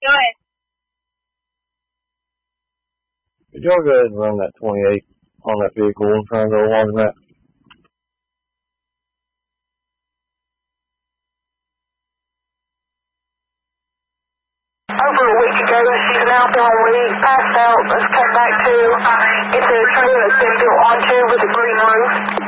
Go ahead. Could y'all go ahead and run that 28 on that vehicle and try and go along that? Over a week ago, she's an outbound leak, passed out, was cut back to. It's a trailer that's been built onto with a green roof.